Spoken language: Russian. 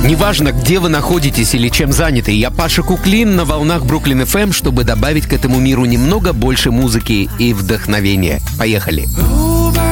Неважно, где вы находитесь или чем заняты, я Паша Куклин на волнах Бруклин FM, чтобы добавить к этому миру немного больше музыки и вдохновения. Поехали!